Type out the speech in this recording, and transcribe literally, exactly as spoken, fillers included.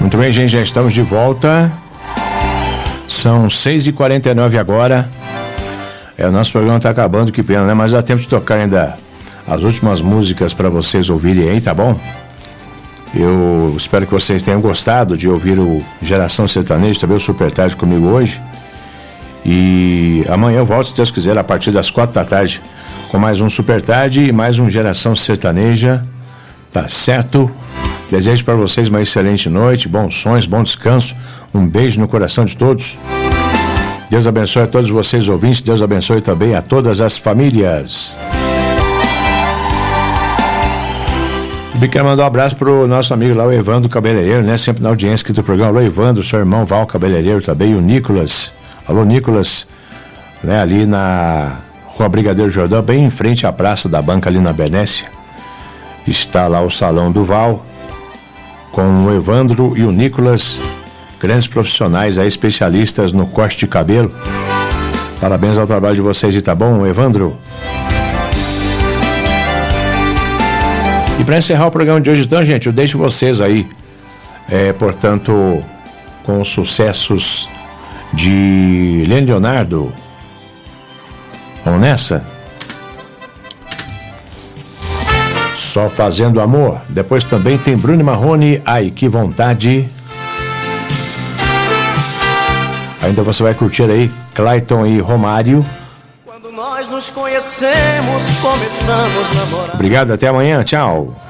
Muito bem, gente, já estamos de volta. São seis e quarenta e nove agora. É, o nosso programa está acabando, que pena, né? Mas dá tempo de tocar ainda as últimas músicas para vocês ouvirem aí, tá bom? Eu espero que vocês tenham gostado de ouvir o Geração Sertaneja, também o Super Tarde comigo hoje. E amanhã eu volto, se Deus quiser, a partir das quatro da tarde, com mais um Super Tarde e mais um Geração Sertaneja. Tá certo? Desejo para vocês uma excelente noite, bons sonhos, bom descanso. Um beijo no coração de todos. Deus abençoe a todos vocês ouvintes. Deus abençoe também a todas as famílias. Eu quero mandar um abraço pro nosso amigo lá, o Evandro Cabeleireiro, né? Sempre na audiência aqui do programa. Alô, Evandro, seu irmão Val Cabeleireiro também, o Nicolas. Alô, Nicolas, né? Ali na Rua Brigadeiro Jordão, bem em frente à Praça da Banca, ali na Benécia. Está lá o Salão do Val, com o Evandro e o Nicolas, grandes profissionais aí, especialistas no corte de cabelo. Parabéns ao trabalho de vocês, e tá bom, Evandro? E para encerrar o programa de hoje, então, gente, eu deixo vocês aí, é, portanto, com os sucessos de Leonardo. Vamos nessa? Só Fazendo Amor. Depois também tem Bruno Marrone, Ai Que Vontade. Ainda você vai curtir aí Clayton e Romário. Quando nós nos conhecemos, começamos a namorar. Obrigado, até amanhã, tchau.